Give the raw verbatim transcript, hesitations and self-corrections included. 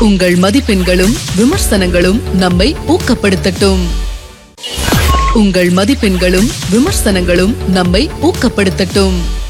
உங்கள் மதிப்பெண்களும் விமர்சனங்களும் நம்மை ஊக்கப்படுத்தட்டும். உங்கள் மதிப்பெண்களும் விமர்சனங்களும் நம்மை ஊக்கப்படுத்தட்டும்.